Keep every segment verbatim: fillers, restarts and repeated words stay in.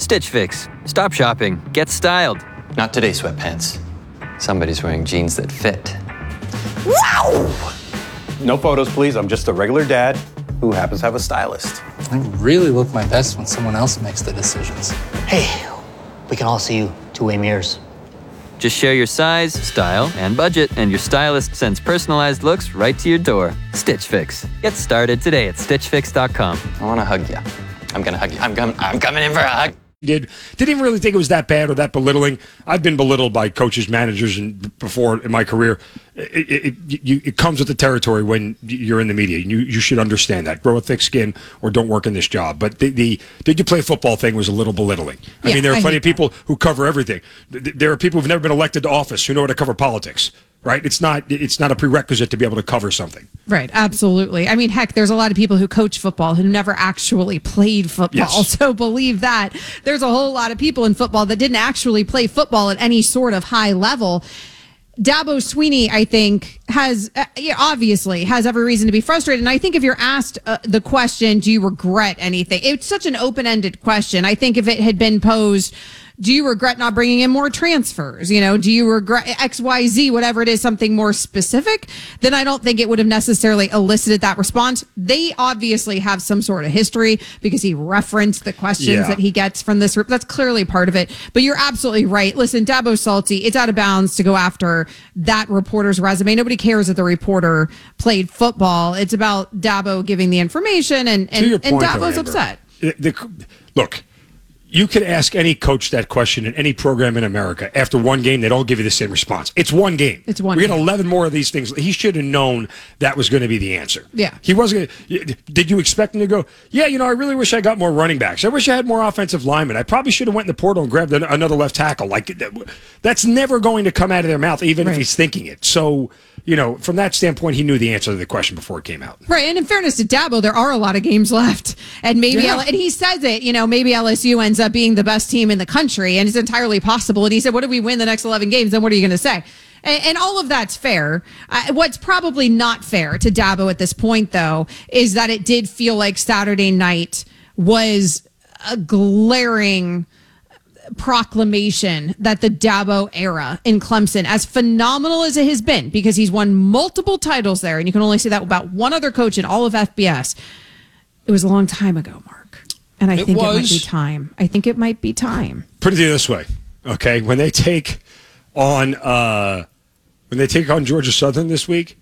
Stitch Fix. Stop shopping. Get styled. Not today, sweatpants. Somebody's wearing jeans that fit. Wow! No photos, please. I'm just a regular dad who happens to have a stylist. I really look my best when someone else makes the decisions. Hey, we can all see you two-way mirrors. Just share your size, style, and budget, and your stylist sends personalized looks right to your door. Stitch Fix. Get started today at stitch fix dot com. I want to hug you. I'm going to hug you. I'm, com- I'm coming in for a hug. Did didn't even really think it was that bad or that belittling. I've been belittled by coaches, managers, and before in my career. It, it, it, you, it comes with the territory when you're in the media. You you should understand that. Grow a thick skin or don't work in this job. But the, the did you play football thing was a little belittling. I yeah, mean, there are I plenty of people who cover everything. There are people who've never been elected to office who know how to cover politics. Right? It's not it's not a prerequisite to be able to cover something. Right, absolutely. I mean, heck, there's a lot of people who coach football who never actually played football. Yes. So believe that. There's a whole lot of people in football that didn't actually play football at any sort of high level. Dabo Swinney, I think, has uh, yeah, obviously has every reason to be frustrated. And I think if you're asked uh, the question, do you regret anything? It's such an open-ended question. I think if it had been posed, do you regret not bringing in more transfers? You know, do you regret X, Y, Z, whatever it is, something more specific? Then I don't think it would have necessarily elicited that response. They obviously have some sort of history because he referenced the questions Yeah. that he gets from this group. That's clearly part of it. But you're absolutely right. Listen, Dabo Salty, it's out of bounds to go after that reporter's resume. Nobody cares that the reporter played football. It's about Dabo giving the information, and, and, To your and point, Dabo's though, Amber, upset. the- the- look, you could ask any coach that question in any program in America. After one game, they'd all give you the same response. It's one game. It's one We got game. eleven more of these things. He should have known that was going to be the answer. Yeah. He wasn't going to. Did you expect him to go, yeah, you know, I really wish I got more running backs. I wish I had more offensive linemen. I probably should have went in the portal and grabbed an, another left tackle. Like, that's never going to come out of their mouth, even Right. if he's thinking it. So, you know, from that standpoint, he knew the answer to the question before it came out. Right, and in fairness to Dabo, there are a lot of games left, and maybe Yeah. L- and he says it. You know, maybe L S U ends up being the best team in the country, and it's entirely possible. And he said, "What if we win the next eleven games? Then what are you going to say?" And, and all of that's fair. Uh, what's probably not fair to Dabo at this point, though, is that it did feel like Saturday night was a glaring proclamation that the Dabo era in Clemson, as phenomenal as it has been, because he's won multiple titles there, and you can only say that about one other coach in all of F B S, it was a long time ago, Mark. And I It think it might was. be time. I think it might be time. Put it this way, okay? When they take on uh, when they take on Georgia Southern this week,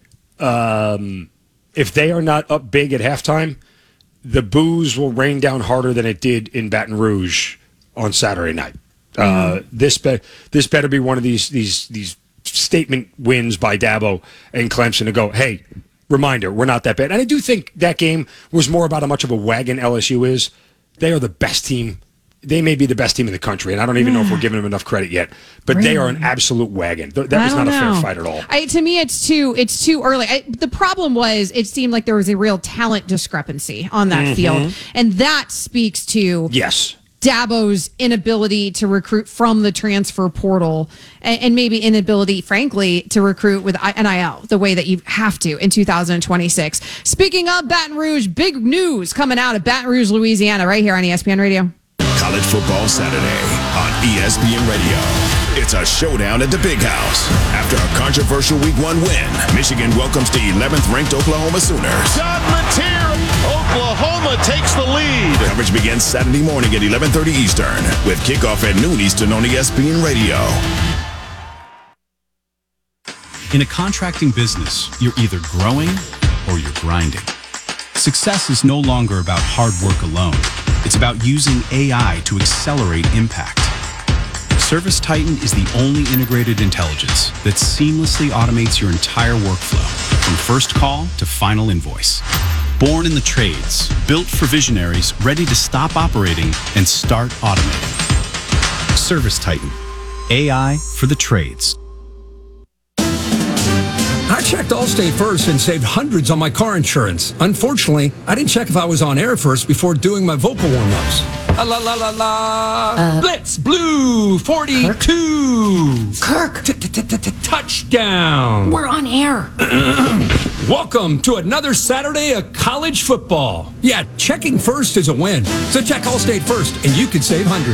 um, if they are not up big at halftime, the boos will rain down harder than it did in Baton Rouge on Saturday night. Uh, this be- this better be one of these these these statement wins by Dabo and Clemson to go, hey, reminder, we're not that bad. And I do think that game was more about how much of a wagon L S U is. They are the best team. They may be the best team in the country, and I don't even know if we're giving them enough credit yet. But they are an absolute wagon. Th- That I was don't not a know. fair fight at all. I, to me, it's too it's too early. I, the problem was it seemed like there was a real talent discrepancy on that Mm-hmm. field, and that speaks to Yes. Dabo's inability to recruit from the transfer portal, and, and maybe inability, frankly, to recruit with N I L the way that you have to in two thousand twenty-six. Speaking of Baton Rouge, big news coming out of Baton Rouge, Louisiana, right here on E S P N Radio. College Football Saturday on E S P N Radio. It's a showdown at the Big House. After a controversial Week One win, Michigan welcomes the eleventh-ranked Oklahoma Sooners. John Mateer, Oklahoma takes the lead. Coverage begins Saturday morning at eleven thirty Eastern with kickoff at noon Eastern on E S P N Radio. In a contracting business, you're either growing or you're grinding. Success is no longer about hard work alone. It's about using A I to accelerate impact. Service Titan is the only integrated intelligence that seamlessly automates your entire workflow, from first call to final invoice. Born in the trades, built for visionaries ready to stop operating and start automating. Service Titan, A I for the trades. I checked Allstate first and saved hundreds on my car insurance. Unfortunately, I didn't check if I was on air first before doing my vocal warm-ups. La la la la la. Uh, Blitz Blue forty-two. Kirk. Touchdown. We're on air. Welcome to another Saturday of college football. Yeah, checking first is a win. So check Allstate first and you could save hundreds.